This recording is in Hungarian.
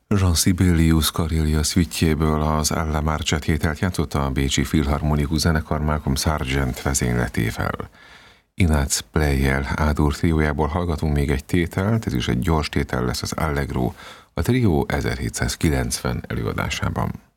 Jean Sibelius Karélia szüitjéből az Alla Marcia tételt játszotta a Bécsi Filharmonikus Zenekar Malcolm Sargent vezényletével. Ignác Pleyel Ádur triójából hallgatunk még egy tételt, ez is egy gyors tétel lesz, az Allegro, a trió 1790 előadásában.